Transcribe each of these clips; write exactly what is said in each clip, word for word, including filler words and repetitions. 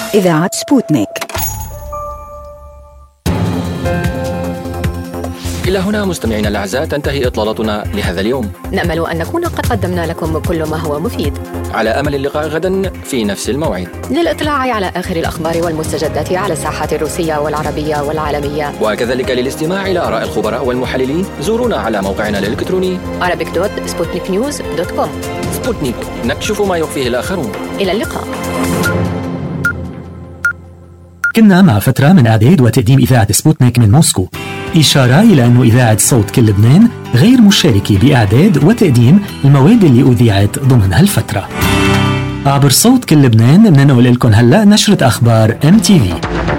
إذاعة سبوتنيك. إلى هنا مستمعينا الأعزاء تنتهي إطلالتنا لهذا اليوم. نأمل أن نكون قد قدمنا لكم كل ما هو مفيد. على أمل اللقاء غدا في نفس الموعد. للإطلاع على آخر الأخبار والمستجدات على الساحات الروسية والعربية والعالمية، وكذلك للاستماع إلى آراء الخبراء والمحللين، زورونا على موقعنا الإلكتروني arabic دوت sputnik news دوت com. سبوتنيك، نكشف ما يخفيه الآخرون. إلى اللقاء. كنا مع فترة من إعداد وتقديم إذاعة سبوتنيك من موسكو، إشارة إلى أن إذاعة صوت كل لبنان غير مشاركة بإعداد وتقديم المواد اللي أذيعت ضمن هالفترة. عبر صوت كل لبنان بننقل لكم هلأ نشرة أخبار إم تي في.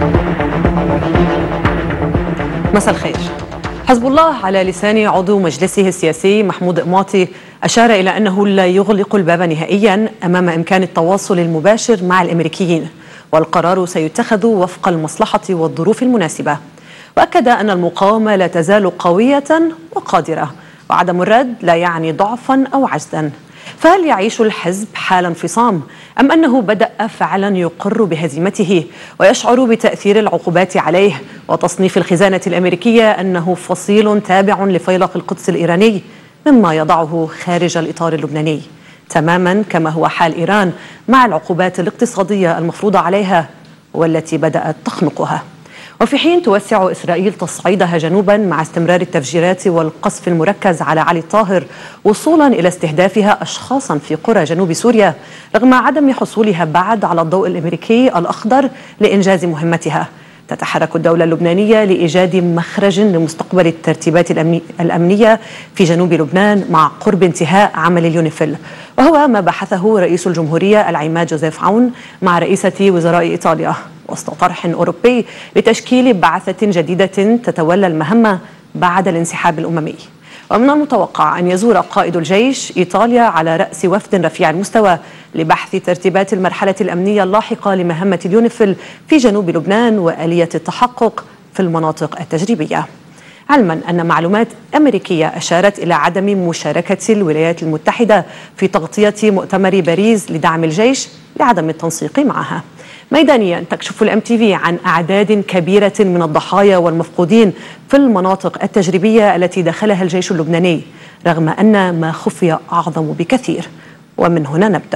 مساء الخير. حزب الله على لسان عضو مجلسه السياسي محمود قماطي أشار إلى أنه لا يغلق الباب نهائيا أمام إمكان التواصل المباشر مع الأمريكيين، والقرار سيتخذ وفق المصلحة والظروف المناسبة. وأكد أن المقاومة لا تزال قوية وقادرة، وعدم الرد لا يعني ضعفا أو عجزا. فهل يعيش الحزب حال انفصام، أم أنه بدأ فعلا يقر بهزيمته ويشعر بتأثير العقوبات عليه وتصنيف الخزانة الأمريكية أنه فصيل تابع لفيلق القدس الإيراني، مما يضعه خارج الإطار اللبناني، تماما كما هو حال إيران مع العقوبات الاقتصادية المفروضة عليها والتي بدأت تخنقها. وفي حين توسع إسرائيل تصعيدها جنوبا مع استمرار التفجيرات والقصف المركز على علي الطاهر وصولا إلى استهدافها أشخاصا في قرى جنوب سوريا رغم عدم حصولها بعد على الضوء الأمريكي الأخضر لإنجاز مهمتها، تتحرك الدولة اللبنانية لإيجاد مخرج لمستقبل الترتيبات الأمنية في جنوب لبنان مع قرب انتهاء عمل اليونيفيل، وهو ما بحثه رئيس الجمهورية العماد جوزيف عون مع رئيسة وزراء إيطاليا وسط طرح أوروبي لتشكيل بعثة جديدة تتولى المهمة بعد الانسحاب الأممي. ومن المتوقع أن يزور قائد الجيش إيطاليا على رأس وفد رفيع المستوى لبحث ترتيبات المرحلة الأمنية اللاحقة لمهمة اليونيفيل في جنوب لبنان وآلية التحقق في المناطق التجريبية، علما أن معلومات أمريكية أشارت إلى عدم مشاركة الولايات المتحدة في تغطية مؤتمر باريس لدعم الجيش لعدم التنسيق معها. ميدانيا تكشف الام تي في عن أعداد كبيرة من الضحايا والمفقودين في المناطق التجريبية التي دخلها الجيش اللبناني، رغم أن ما خفي أعظم بكثير. ومن هنا نبدأ.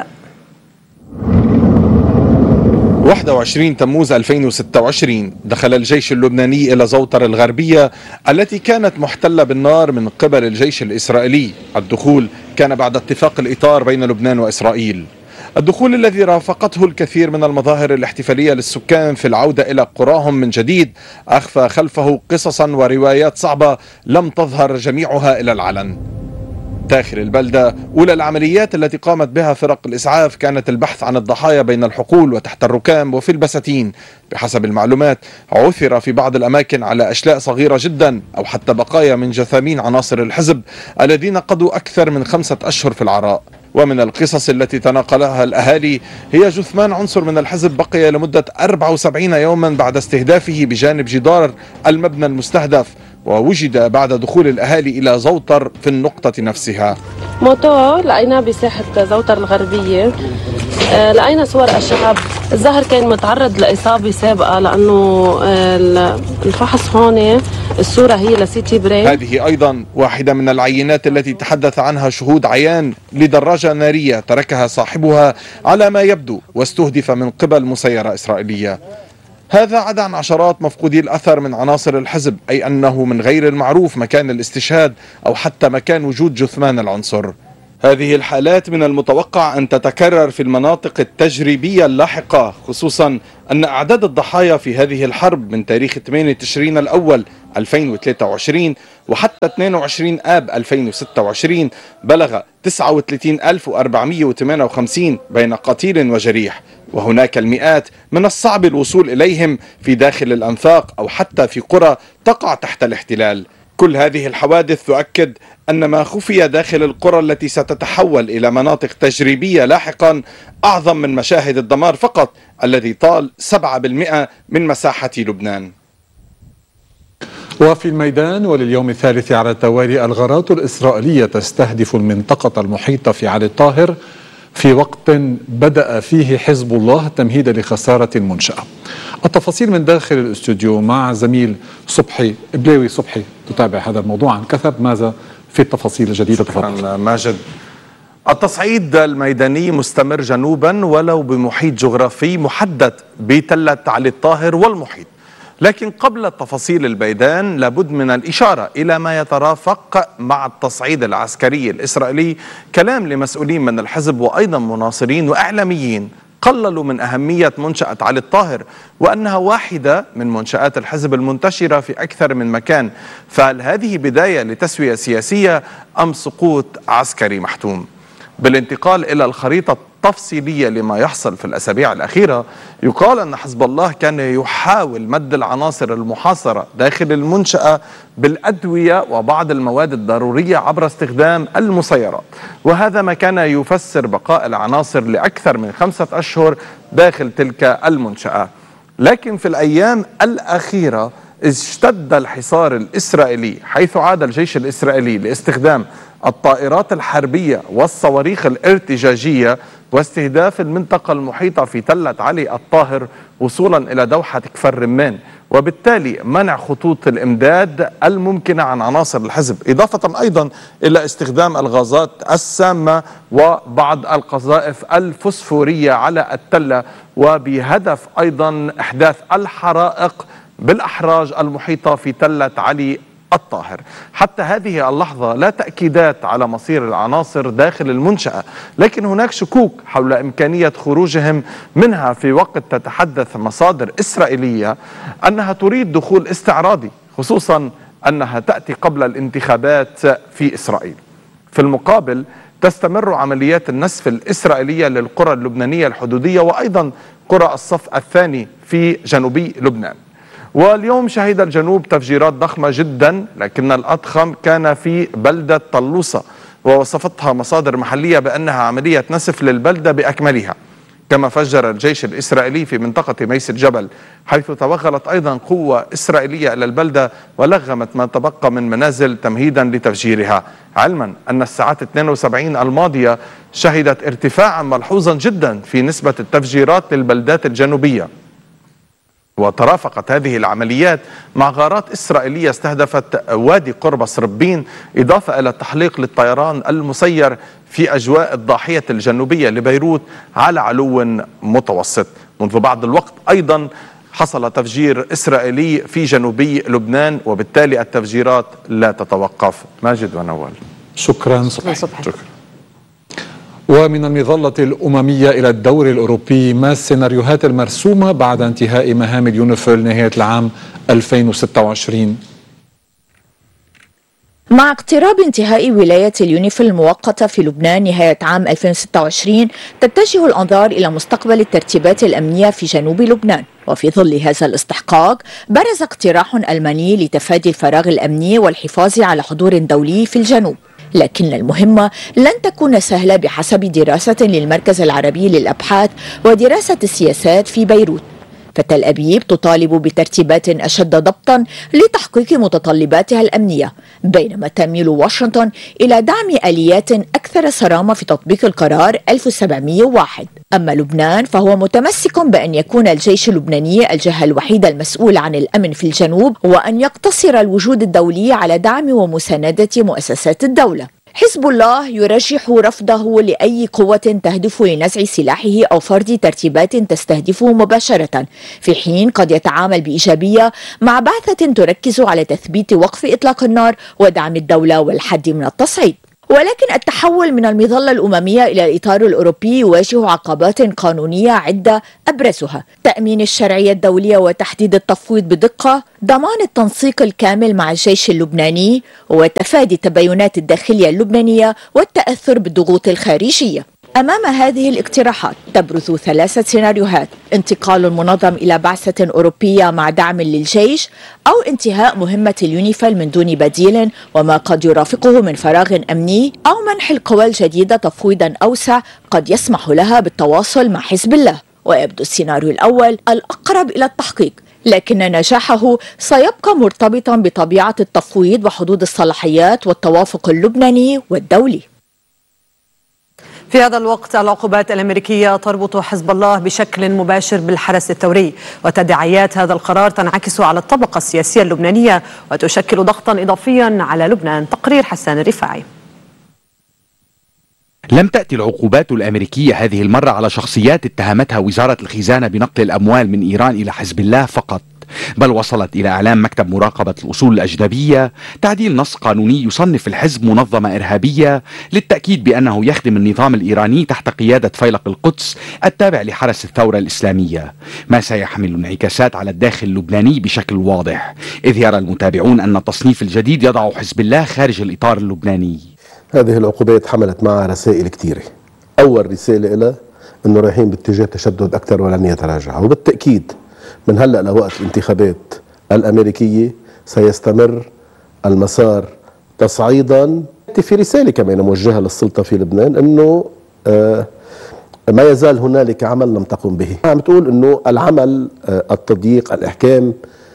واحد وعشرين تموز ألفين وستة وعشرين دخل الجيش اللبناني إلى زوطر الغربية التي كانت محتلة بالنار من قبل الجيش الإسرائيلي. الدخول كان بعد اتفاق الإطار بين لبنان وإسرائيل، الدخول الذي رافقته الكثير من المظاهر الاحتفالية للسكان في العودة إلى قراهم من جديد، أخفى خلفه قصصا وروايات صعبة لم تظهر جميعها إلى العلن. داخل البلدة أولى العمليات التي قامت بها فرق الإسعاف كانت البحث عن الضحايا بين الحقول وتحت الركام وفي البساتين. بحسب المعلومات عثر في بعض الأماكن على أشلاء صغيرة جدا أو حتى بقايا من جثامين عناصر الحزب الذين قضوا أكثر من خمسة أشهر في العراء. ومن القصص التي تناقلها الأهالي هي جثمان عنصر من الحزب بقي لمدة أربعة وسبعين يوما بعد استهدافه بجانب جدار المبنى المستهدف، ووجد بعد دخول الأهالي إلى زوطر في النقطة نفسها. موتور لقيناه بساحة زوطر الغربية، آه لقينا صور الشعب، الظاهر كان متعرض لإصابة سابقة لأنه آه الفحص هون الصورة هي لسيتي برين. هذه أيضا واحدة من العينات التي تحدث عنها شهود عيان لدراجة نارية تركها صاحبها على ما يبدو واستهدف من قبل مسيرة إسرائيلية. هذا عدا عن عشرات مفقودي الأثر من عناصر الحزب، أي أنه من غير المعروف مكان الاستشهاد أو حتى مكان وجود جثمان العنصر. هذه الحالات من المتوقع أن تتكرر في المناطق التجريبية اللاحقة، خصوصا أن أعداد الضحايا في هذه الحرب من تاريخ ثمانية تشرين الأول ألفين وثلاثة وعشرين وحتى اثنين وعشرين آب ألفين وستة وعشرين بلغ تسعة وثلاثين ألف وأربعمئة وثمانية وخمسين بين قتيل وجريح، وهناك المئات من الصعب الوصول إليهم في داخل الأنفاق أو حتى في قرى تقع تحت الاحتلال. كل هذه الحوادث تؤكد أن ما خفي داخل القرى التي ستتحول إلى مناطق تجريبية لاحقا أعظم من مشاهد الدمار فقط الذي طال سبعة بالمئة من مساحة لبنان. وفي الميدان ولليوم الثالث على التوالي الغارات الإسرائيلية تستهدف المنطقة المحيطة في علي الطاهر في وقت بدأ فيه حزب الله تمهيدا لخسارة المنشأة. التفاصيل من داخل الاستوديو مع زميل صبحي بلاوي. صبحي، تتابع هذا الموضوع عن كثب، ماذا في التفاصيل الجديدة؟ تفضل. ماجد، التصعيد الميداني مستمر جنوبا ولو بمحيط جغرافي محدد بتلة علي الطاهر والمحيط، لكن قبل التفاصيل البيدان لابد من الإشارة إلى ما يترافق مع التصعيد العسكري الإسرائيلي. كلام لمسؤولين من الحزب وأيضا مناصرين وإعلاميين قللوا من أهمية منشأة علي الطاهر وأنها واحدة من منشآت الحزب المنتشرة في أكثر من مكان، فهل هذه بداية لتسوية سياسية أم سقوط عسكري محتوم؟ بالانتقال إلى الخريطة التفصيلية لما يحصل في الأسابيع الأخيرة، يقال أن حزب الله كان يحاول مد العناصر المحاصرة داخل المنشأة بالأدوية وبعض المواد الضرورية عبر استخدام المسيرات، وهذا ما كان يفسر بقاء العناصر لأكثر من خمسة أشهر داخل تلك المنشأة. لكن في الأيام الأخيرة اشتد الحصار الإسرائيلي، حيث عاد الجيش الإسرائيلي لاستخدام الطائرات الحربية والصواريخ الارتجاجية واستهداف المنطقة المحيطة في تلة علي الطاهر وصولا إلى دوحة كفر رمان، وبالتالي منع خطوط الإمداد الممكنة عن عناصر الحزب، إضافة أيضا إلى استخدام الغازات السامة وبعض القذائف الفسفورية على التلة، وبهدف أيضا إحداث الحرائق بالأحراج المحيطة في تلة علي الطاهر. حتى هذه اللحظة لا تأكيدات على مصير العناصر داخل المنشأة، لكن هناك شكوك حول إمكانية خروجهم منها، في وقت تتحدث مصادر إسرائيلية أنها تريد دخول استعراضي، خصوصا أنها تأتي قبل الانتخابات في إسرائيل. في المقابل تستمر عمليات النسف الإسرائيلية للقرى اللبنانية الحدودية وأيضا قرى الصف الثاني في جنوبي لبنان. واليوم شهد الجنوب تفجيرات ضخمة جدا، لكن الأضخم كان في بلدة طلوسة، ووصفتها مصادر محلية بأنها عملية نسف للبلدة بأكملها. كما فجر الجيش الإسرائيلي في منطقة ميس الجبل، حيث توغلت أيضا قوة إسرائيلية إلى البلدة ولغمت ما تبقى من منازل تمهيدا لتفجيرها، علما أن الساعات اثنين وسبعين الماضية شهدت ارتفاعا ملحوظا جدا في نسبة التفجيرات للبلدات الجنوبية. وترافقت هذه العمليات مع غارات إسرائيلية استهدفت وادي قرب سربين، إضافة إلى التحليق للطيران المسير في أجواء الضاحية الجنوبية لبيروت على علو متوسط. منذ بعض الوقت أيضا حصل تفجير إسرائيلي في جنوبي لبنان، وبالتالي التفجيرات لا تتوقف. ماجد ونوال. شكرا صبحي. شكرا. ومن المظلة الأممية إلى الدوري الأوروبي، ما السيناريوهات المرسومة بعد انتهاء مهام اليونيفيل نهاية العام ألفين وستة وعشرين؟ مع اقتراب انتهاء ولاية اليونيفيل المؤقتة في لبنان نهاية عام ألفين وستة وعشرين، تتجه الأنظار إلى مستقبل الترتيبات الأمنية في جنوب لبنان. وفي ظل هذا الاستحقاق برز اقتراح ألماني لتفادي الفراغ الأمني والحفاظ على حضور دولي في الجنوب، لكن المهمة لن تكون سهلة بحسب دراسة للمركز العربي للأبحاث ودراسة السياسات في بيروت. فتل أبيب تطالب بترتيبات أشد ضبطا لتحقيق متطلباتها الأمنية، بينما تميل واشنطن إلى دعم آليات أكثر صرامة في تطبيق القرار ألف وسبعمئة وواحد. أما لبنان فهو متمسك بأن يكون الجيش اللبناني الجهة الوحيدة المسؤولة عن الأمن في الجنوب، وأن يقتصر الوجود الدولي على دعم ومساندة مؤسسات الدولة. حزب الله يرجح رفضه لأي قوة تهدف لنزع سلاحه أو فرض ترتيبات تستهدفه مباشرة، في حين قد يتعامل بإيجابية مع بعثة تركز على تثبيت وقف إطلاق النار ودعم الدولة والحد من التصعيد. ولكن التحول من المظلة الأممية إلى الإطار الأوروبي يواجه عقبات قانونية عدة، أبرزها تأمين الشرعية الدولية وتحديد التفويض بدقة، ضمان التنسيق الكامل مع الجيش اللبناني، وتفادي التباينات الداخلية اللبنانية والتأثر بالضغوط الخارجية. أمام هذه الاقتراحات تبرز ثلاثة سيناريوهات: انتقال منظم إلى بعثة أوروبية مع دعم للجيش، أو انتهاء مهمة اليونيفيل من دون بديل وما قد يرافقه من فراغ أمني، أو منح القوى الجديدة تفويضا أوسع قد يسمح لها بالتواصل مع حزب الله. ويبدو السيناريو الأول الأقرب إلى التحقيق، لكن نجاحه سيبقى مرتبطا بطبيعة التفويض وحدود الصلاحيات والتوافق اللبناني والدولي. في هذا الوقت العقوبات الأمريكية تربط حزب الله بشكل مباشر بالحرس الثوري، وتداعيات هذا القرار تنعكس على الطبقة السياسية اللبنانية وتشكل ضغطا إضافيا على لبنان. تقرير حسان الرفاعي. لم تأتي العقوبات الأمريكية هذه المرة على شخصيات اتهمتها وزارة الخزانة بنقل الأموال من إيران إلى حزب الله فقط، بل وصلت إلى إعلام مكتب مراقبة الأصول الأجنبية تعديل نص قانوني يصنف الحزب منظمة إرهابية، للتأكيد بأنه يخدم النظام الإيراني تحت قيادة فيلق القدس التابع لحرس الثورة الإسلامية، ما سيحمل انعكاسات على الداخل اللبناني بشكل واضح، إذ يرى المتابعون أن التصنيف الجديد يضع حزب الله خارج الإطار اللبناني. هذه العقوبات حملت معها رسائل كثيرة. أول رسالة لها أنه رايحين باتجاه تشدد أكثر ولن يتراجع، وبالتأكيد من هلأ لوقت الانتخابات الأمريكية سيستمر المسار تصعيدا. في رسالة كمان موجهة للسلطة في لبنان أنه آه ما يزال هنالك عمل لم تقم به. عم تقول أنه العمل آه التضييق الإحكام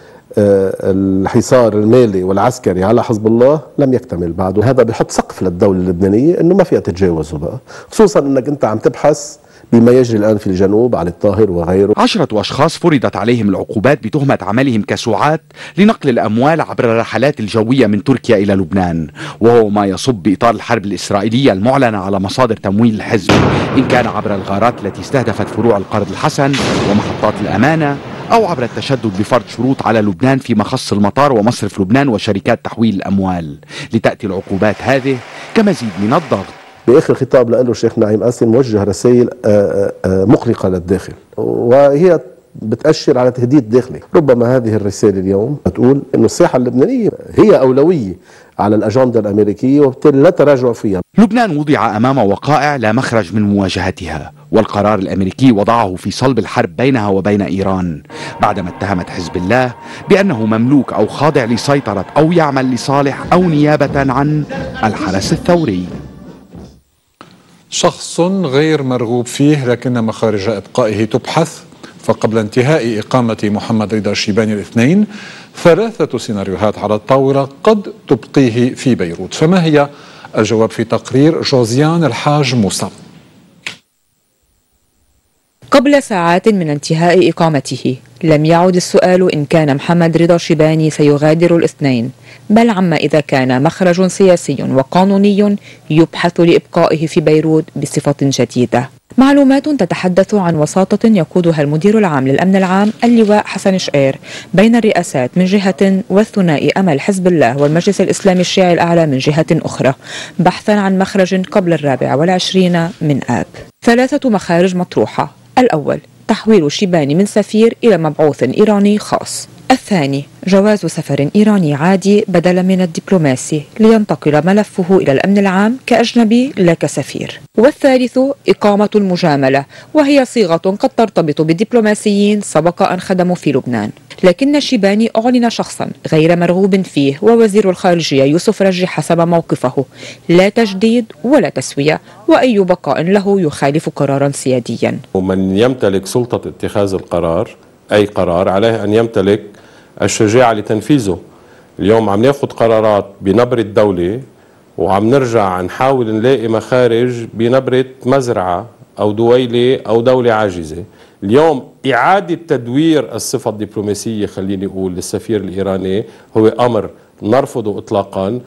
آه الحصار المالي والعسكري على حزب الله لم يكتمل بعد، وهذا بيحط سقف للدولة اللبنانية أنه ما فيها تتجاوزه بقى، خصوصا أنك أنت عم تبحث بما يجري الآن في الجنوب علي الطاهر وغيره. عشرة أشخاص فرضت عليهم العقوبات بتهمة عملهم كسعاة لنقل الأموال عبر الرحلات الجوية من تركيا إلى لبنان، وهو ما يصب بإطار الحرب الإسرائيلية المعلنة على مصادر تمويل الحزب، إن كان عبر الغارات التي استهدفت فروع القرض الحسن ومحطات الأمانة، أو عبر التشدد بفرض شروط على لبنان في مخص المطار ومصرف لبنان وشركات تحويل الأموال. لتأتي العقوبات هذه كمزيد من الضغط. بآخر خطاب له الشيخ نعيم قاسم موجه رسائل مقلقة للداخل، وهي بتأشر على تهديد داخلي. ربما هذه الرسالة اليوم تقول أن الساحة اللبنانية هي أولوية على الأجندة الأمريكية وبالتالي لا تراجع فيها. لبنان وضع أمام وقائع لا مخرج من مواجهتها، والقرار الأمريكي وضعه في صلب الحرب بينها وبين إيران، بعدما اتهمت حزب الله بأنه مملوك أو خاضع لسيطرة أو يعمل لصالح أو نيابة عن الحرس الثوري. شخص غير مرغوب فيه لكن مخارج إبقائه تبحث. فقبل انتهاء إقامة محمد رضا الشيباني الاثنين ثلاثة سيناريوهات على الطاولة قد تبقيه في بيروت. فما هي الجواب في تقرير جوزيان الحاج موسى. قبل ساعات من انتهاء إقامته لم يعد السؤال إن كان محمد رضا الشيباني سيغادر الاثنين، بل عما إذا كان مخرج سياسي وقانوني يبحث لإبقائه في بيروت بصفة جديدة. معلومات تتحدث عن وساطة يقودها المدير العام للأمن العام اللواء حسن شقير بين الرئاسات من جهة والثنائي أمل حزب الله والمجلس الإسلامي الشيعي الأعلى من جهة أخرى، بحثا عن مخرج قبل الرابع والعشرين من آب. ثلاثة مخارج مطروحة: الأول تحويل الشيباني من سفير إلى مبعوث إيراني خاص، الثاني جواز سفر إيراني عادي بدلا من الدبلوماسي لينتقل ملفه إلى الأمن العام كأجنبي لا كسفير، والثالث إقامة المجاملة، وهي صيغة قد ترتبط بالدبلوماسيين سبق أن خدموا في لبنان. لكن الشيباني أعلن شخصا غير مرغوب فيه، ووزير الخارجية يوسف رجي حسب موقفه: لا تجديد ولا تسوية، وأي بقاء له يخالف قرارا سياديا. ومن يمتلك سلطة اتخاذ القرار أي قرار عليه أن يمتلك الشجاعة لتنفيذه. اليوم عم ناخذ قرارات بنبرة دولة وعم نرجع نحاول نلاقي مخارج بنبرة مزرعة أو دويلة أو دولة عاجزة. اليوم إعادة تدوير الصفة الدبلوماسية خليني أقول للسفير الإيراني هو أمر نرفضه إطلاقا،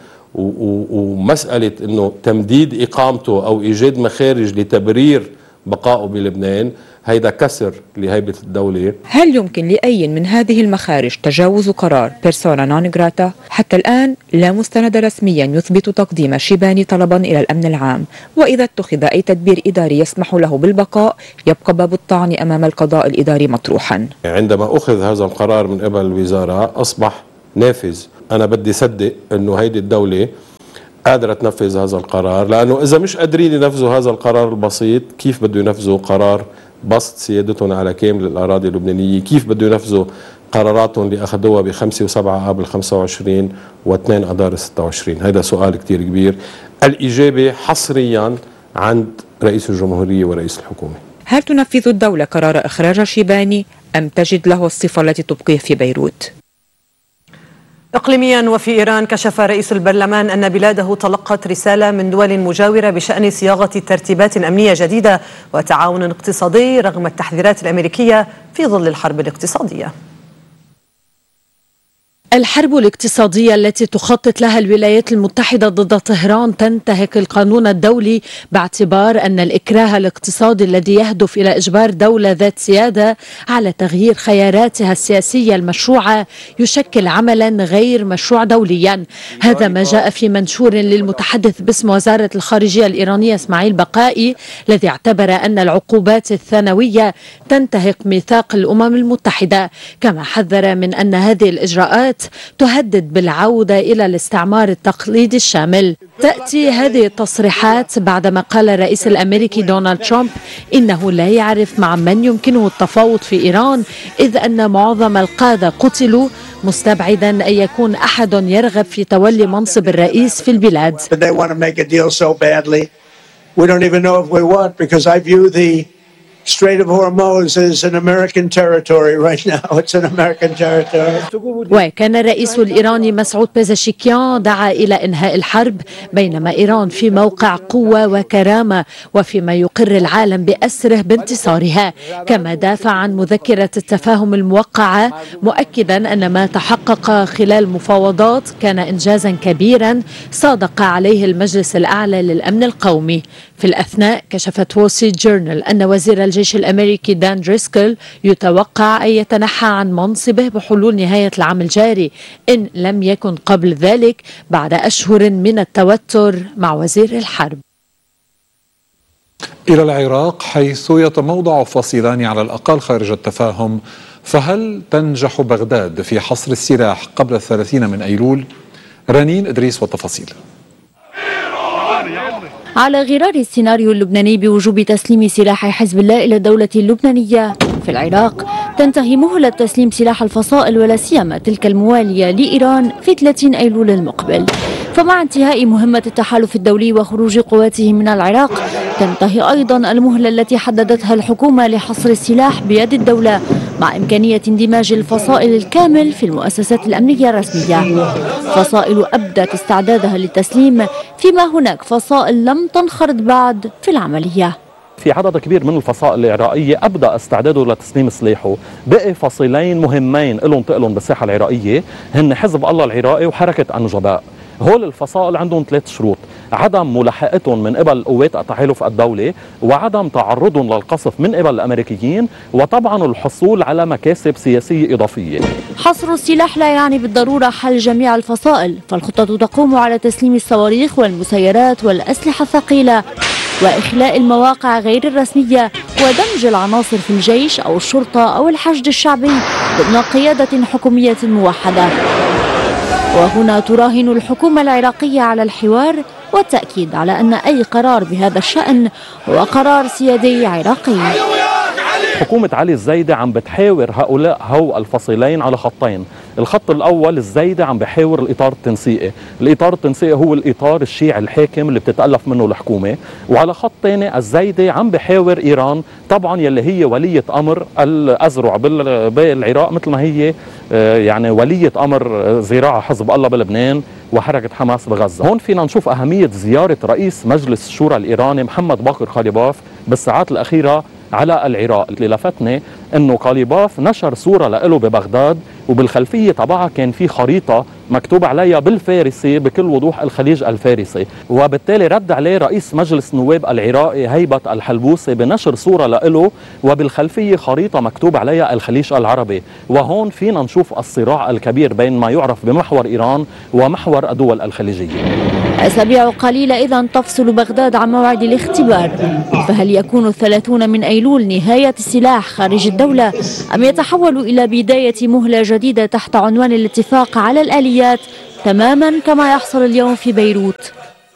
ومسألة أنه تمديد إقامته أو إيجاد مخارج لتبرير بقائه بلبنان هيدا كسر لهيبة الدولة. هل يمكن لأي من هذه المخارج تجاوز قرار بيرسونا نون جراتا؟ حتى الآن لا مستند رسميا يثبت تقديم الشيباني طلبا إلى الأمن العام، وإذا اتخذ أي تدبير إداري يسمح له بالبقاء يبقى باب الطعن أمام القضاء الإداري مطروحا. عندما أخذ هذا القرار من قبل الوزارة أصبح نافذ. أنا بدي صدق أنه هيدي الدولة قادرة تنفذ هذا القرار، لأنه إذا مش قادرين ينفذوا هذا القرار البسيط كيف بده ينفذوا قرار بسط سيادتهم على كامل الأراضي اللبنانية؟ كيف بده ينفذوا قراراتهم اللي أخذوها بخمسة وسبعة آب الخمسة وعشرين واثنين أدار ستة وعشرين؟ هذا سؤال كتير كبير، الإجابة حصريا عند رئيس الجمهورية ورئيس الحكومة. هل تنفذ الدولة قرار إخراج الشيباني أم تجد له الصفة التي تبقيه في بيروت؟ إقليميا وفي إيران، كشف رئيس البرلمان أن بلاده تلقت رسالة من دول مجاورة بشأن صياغة ترتيبات أمنية جديدة وتعاون اقتصادي رغم التحذيرات الأمريكية في ظل الحرب الاقتصادية. الحرب الاقتصادية التي تخطط لها الولايات المتحدة ضد طهران تنتهك القانون الدولي باعتبار أن الإكراه الاقتصادي الذي يهدف إلى إجبار دولة ذات سيادة على تغيير خياراتها السياسية المشروعة يشكل عملا غير مشروع دوليا. هذا ما جاء في منشور للمتحدث باسم وزارة الخارجية الإيرانية إسماعيل بقائي، الذي اعتبر أن العقوبات الثانوية تنتهك ميثاق الأمم المتحدة، كما حذر من أن هذه الإجراءات تهدد بالعودة إلى الاستعمار التقليدي الشامل. تأتي هذه التصريحات بعدما قال الرئيس الأمريكي دونالد ترامب إنه لا يعرف مع من يمكنه التفاوض في إيران، إذ أن معظم القادة قتلوا، مستبعدا أن يكون أحد يرغب في تولي منصب الرئيس في البلاد. Strait of Hormuz is an American territory right now. It's an American territory. وكان الرئيس الإيراني مسعود بيزاشكيان دعا إلى إنهاء الحرب، بينما إيران في موقع قوة وكرامة وفيما يقر العالم بأسره بانتصارها. كما دافع عن مذكرة التفاهم الموقعة، مؤكدا أن ما تحقق خلال مفاوضات كان إنجازا كبيرا صادق عليه المجلس الأعلى للأمن القومي. في الأثناء، كشفت وول ستريت جورنال أن وزير الجيش الأمريكي دان دريسكل يتوقع أن يتنحى عن منصبه بحلول نهاية العام الجاري، إن لم يكن قبل ذلك، بعد أشهر من التوتر مع وزير الحرب. إلى العراق، حيث يتموضع فصيلان على الأقل خارج التفاهم، فهل تنجح بغداد في حصر السلاح قبل الثلاثين من أيلول؟ رنين إدريس والتفاصيل. على غرار السيناريو اللبناني بوجوب تسليم سلاح حزب الله إلى الدولة اللبنانية في العراق، تنتهي مهلة تسليم سلاح الفصائل ولا سيما تلك الموالية لإيران في ثلاثين أيلول المقبل. فمع انتهاء مهمة التحالف الدولي وخروج قواته من العراق، تنتهي أيضا المهلة التي حددتها الحكومة لحصر السلاح بيد الدولة، مع إمكانية اندماج الفصائل الكامل في المؤسسات الأمنية الرسمية. فصائل أبدت استعدادها للتسليم، فيما هناك فصائل لم تنخرط بعد في العملية. في عدد كبير من الفصائل العراقية أبدأ استعداده لتسليم سلاحه. بقي فصيلين مهمين لهم تقلهم بالساحة العراقية، هن حزب الله العراقي وحركة النجباء. هول الفصائل عندهم ثلاث شروط: عدم ملاحقتهم من قبل قوات التحالف الدولي، وعدم تعرضهم للقصف من قبل الأمريكيين، وطبعا الحصول على مكاسب سياسية إضافية. حصر السلاح لا يعني بالضرورة حل جميع الفصائل، فالخطة تقوم على تسليم الصواريخ والمسيرات والأسلحة الثقيلة، وإخلاء المواقع غير الرسمية، ودمج العناصر في الجيش أو الشرطة أو الحشد الشعبي ضمن قيادة حكومية موحدة. وهنا تراهن الحكومة العراقية على الحوار والتأكيد على أن أي قرار بهذا الشأن هو قرار سيادي عراقي. حكومة علي الزايدة عم بتحاور هؤلاء هو الفصيلين على خطين. الخط الأول، الزايدة عم بحاور الإطار التنسيقي. الإطار التنسيقي هو الإطار الشيعي الحاكم اللي بتتألف منه الحكومة. وعلى خط ثاني، الزايدة عم بحاور إيران، طبعا يلي هي ولية أمر الأزرع بالعراق، مثل ما هي يعني ولية أمر زراعة حزب الله بلبنان وحركة حماس بغزة. هون فينا نشوف أهمية زيارة رئيس مجلس الشورى الإيراني محمد باقر قاليباف بالساعات الأخيرة على العراق. اللي لفتني انه قاليباف نشر صورة له ببغداد، وبالخلفية تبعها كان في خريطة مكتوب عليها بالفارسي بكل وضوح الخليج الفارسي، وبالتالي رد عليه رئيس مجلس نواب العراقي هيبة الحلبوسي بنشر صورة له وبالخلفية خريطة مكتوب عليها الخليج العربي. وهون فينا نشوف الصراع الكبير بين ما يعرف بمحور إيران ومحور الدول الخليجية. أسابيع قليلة إذن تفصل بغداد عن موعد الاختبار، فهل يكون الثلاثون من أيلول نهاية السلاح خارج الدولة، أم يتحول إلى بداية مهلة جديدة تحت عنوان الاتفاق على الآليات تماما كما يحصل اليوم في بيروت؟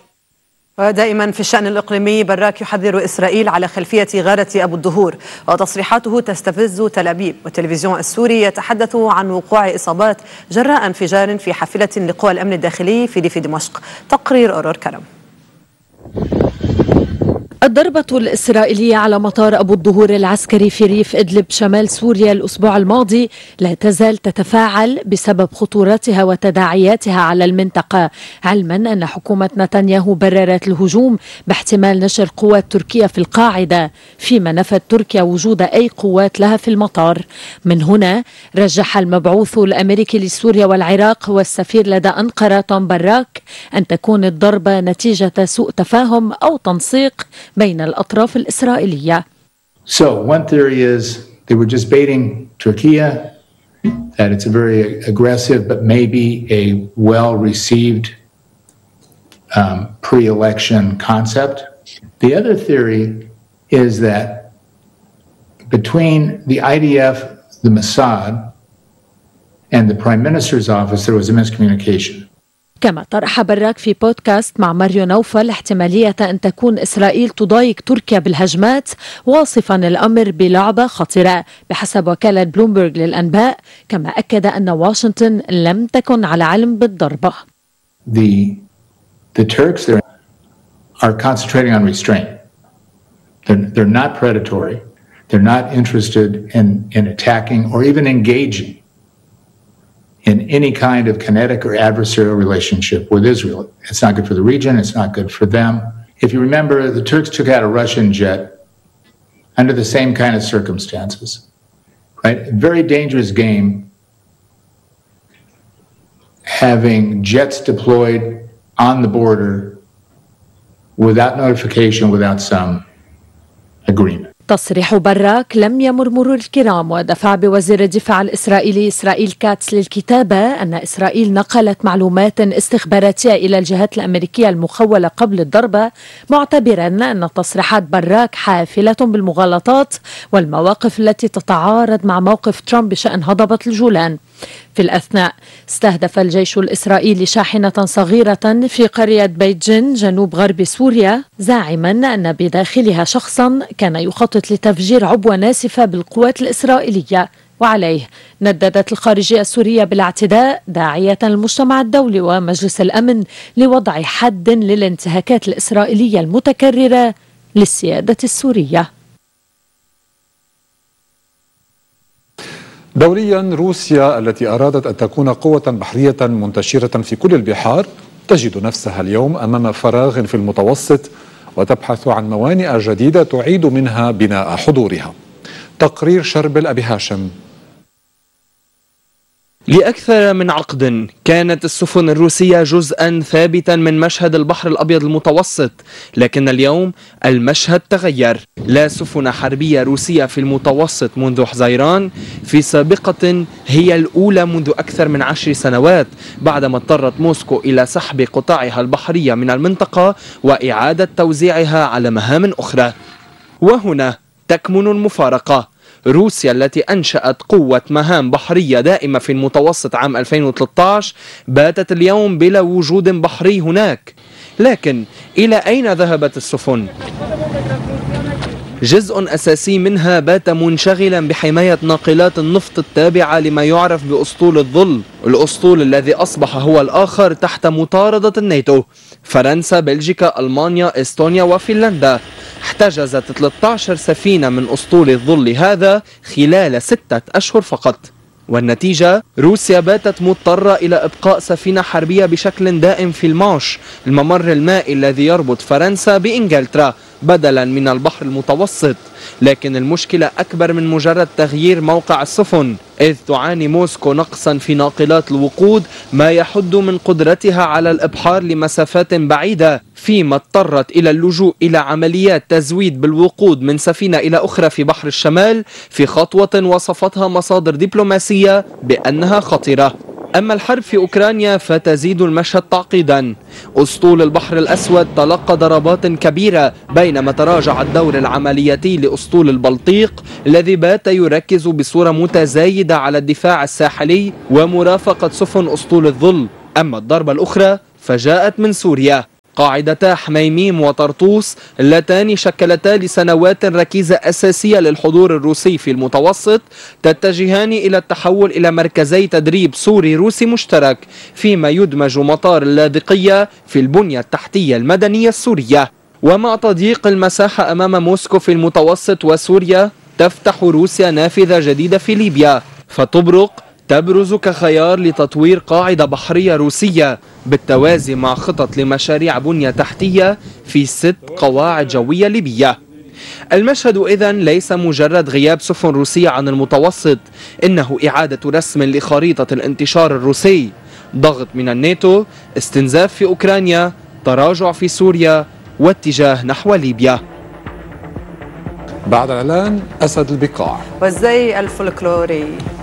ودائما في الشأن الإقليمي، براك يحذر إسرائيل على خلفية غارة أبو الدهور، وتصريحاته تستفز تل أبيب. والتلفزيون السوري يتحدث عن وقوع إصابات جراء انفجار في حافلة لقوى الأمن الداخلي في ريف دمشق. تقرير أورور كرم. الضربة الإسرائيلية على مطار أبو الظهور العسكري في ريف إدلب شمال سوريا الأسبوع الماضي لا تزال تتفاعل بسبب خطورتها وتداعياتها على المنطقة، علما أن حكومة نتنياهو بررت الهجوم باحتمال نشر قوات تركيا في القاعدة، فيما نفت تركيا وجود أي قوات لها في المطار. من هنا رجح المبعوث الأمريكي لسوريا والعراق والسفير لدى أنقرة توم براك أن تكون الضربة نتيجة سوء تفاهم أو تنسيق بين الأطراف الإسرائيلية. So one theory is they were just baiting Turkey, that it's a very aggressive but maybe a well-received um, pre-election concept. The other theory is that between the I D F, the Mossad, and the Prime Minister's office there was a miscommunication. كما طرح براك في بودكاست مع ماريو نوفل احتمالية أن تكون إسرائيل تضايق تركيا بالهجمات، واصفا الأمر بلعبة خطرة بحسب وكالة بلومبرغ للأنباء، كما أكد أن واشنطن لم تكن على علم بالضربة. The, the Turks are concentrating on restraint. They're, they're not predatory. They're not interested in, in attacking or even engaging in any kind of kinetic or adversarial relationship with Israel. It's not good for the region, it's not good for them. If you remember, the Turks took out a Russian jet under the same kind of circumstances, right? A very dangerous game, having jets deployed on the border without notification, without some agreement. تصريح براك لم يمر مرور الكرام، ودفع بوزير الدفاع الإسرائيلي إسرائيل كاتس للكتابة أن إسرائيل نقلت معلومات استخباراتية إلى الجهات الأمريكية المخولة قبل الضربة، معتبرا أن تصريحات براك حافلة بالمغالطات والمواقف التي تتعارض مع موقف ترامب بشأن هضبة الجولان. في الأثناء استهدف الجيش الإسرائيلي شاحنة صغيرة في قرية بيت جن جنوب غرب سوريا، زاعما أن بداخلها شخصا كان يخطط لتفجير عبوة ناسفة بالقوات الإسرائيلية، وعليه نددت الخارجية السورية بالاعتداء، داعية المجتمع الدولي ومجلس الأمن لوضع حد للانتهاكات الإسرائيلية المتكررة للسيادة السورية. دوليا، روسيا التي أرادت أن تكون قوة بحرية منتشرة في كل البحار تجد نفسها اليوم أمام فراغ في المتوسط وتبحث عن موانئ جديدة تعيد منها بناء حضورها. تقرير شربل أبي هاشم. لأكثر من عقد كانت السفن الروسية جزءا ثابتا من مشهد البحر الأبيض المتوسط، لكن اليوم المشهد تغير. لا سفن حربية روسية في المتوسط منذ حزيران، في سابقة هي الأولى منذ أكثر من عشر سنوات، بعدما اضطرت موسكو إلى سحب قطاعها البحرية من المنطقة وإعادة توزيعها على مهام أخرى. وهنا تكمن المفارقة. روسيا التي أنشأت قوة مهام بحرية دائمة في المتوسط عام ألفين وثلاثة عشر باتت اليوم بلا وجود بحري هناك. لكن إلى أين ذهبت السفن؟ جزء أساسي منها بات منشغلا بحماية ناقلات النفط التابعة لما يعرف بأسطول الظل، الأسطول الذي أصبح هو الآخر تحت مطاردة الناتو. فرنسا، بلجيكا، ألمانيا، إستونيا وفنلندا احتجزت ثلاثة عشر سفينة من أسطول الظل هذا خلال ستة أشهر فقط، والنتيجة روسيا باتت مضطرة إلى إبقاء سفينة حربية بشكل دائم في الماش، الممر المائي الذي يربط فرنسا بإنجلترا بدلا من البحر المتوسط. لكن المشكلة أكبر من مجرد تغيير موقع السفن، إذ تعاني موسكو نقصا في ناقلات الوقود ما يحد من قدرتها على الإبحار لمسافات بعيدة، فيما اضطرت إلى اللجوء إلى عمليات تزويد بالوقود من سفينة إلى أخرى في بحر الشمال، في خطوة وصفتها مصادر دبلوماسية بأنها خطرة. أما الحرب في أوكرانيا فتزيد المشهد تعقيدا. أسطول البحر الأسود تلقى ضربات كبيرة بينما تراجع الدور العملياتي لأسطول البلطيق الذي بات يركز بصورة متزايدة على الدفاع الساحلي ومرافقة سفن أسطول الظل. أما الضربة الأخرى فجاءت من سوريا. قاعدتا حميميم وطرطوس اللتان شكلتا لسنوات ركيزة أساسية للحضور الروسي في المتوسط تتجهان إلى التحول إلى مركزي تدريب سوري روسي مشترك، فيما يدمج مطار اللاذقية في البنية التحتية المدنية السورية. ومع تضييق المساحة أمام موسكو في المتوسط وسوريا، تفتح روسيا نافذة جديدة في ليبيا، فتبرق تبرز كخيار لتطوير قاعدة بحرية روسية بالتوازي مع خطط لمشاريع بنية تحتية في ست قواعد جوية ليبية. المشهد إذن ليس مجرد غياب سفن روسية عن المتوسط، إنه إعادة رسم لخريطة الانتشار الروسي، ضغط من الناتو، استنزاف في أوكرانيا، تراجع في سوريا، واتجاه نحو ليبيا. بعد الإعلان أسد البقاع والزي الفولكلوري.